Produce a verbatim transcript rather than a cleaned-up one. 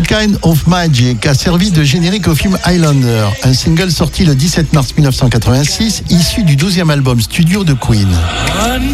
Kind of Magic a servi de générique au film Highlander, un single sorti le dix-sept mars mille neuf cent quatre-vingt-six, issu du douzième album studio de Queen.